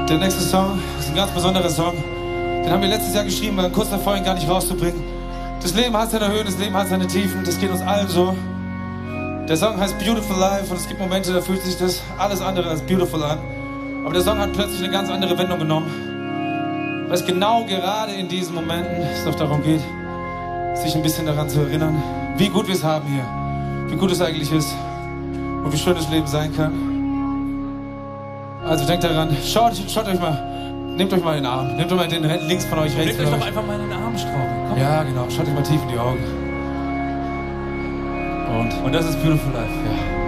Der nächste Song ist ein ganz besonderer Song. Den haben wir letztes Jahr geschrieben, weil kurz davor ihn gar nicht rauszubringen. Das Leben hat seine Höhen, das Leben hat seine Tiefen, das geht uns allen so. Der Song heißt Beautiful Life und es gibt Momente, da fühlt sich das alles andere als beautiful an. Aber der Song hat plötzlich eine ganz andere Wendung genommen. Weil es genau gerade in diesen Momenten es doch darum geht, sich ein bisschen daran zu erinnern, wie gut wir es haben hier, wie gut es eigentlich ist und wie schön das Leben sein kann. Also denkt daran, schaut euch mal, nehmt euch mal in den Arm, nehmt euch mal den links von euch, rechts von euch. Nehmt euch doch einfach mal in den Arm, Straube. Ja, genau, schaut euch mal tief in die Augen. Und das ist Beautiful Life, ja.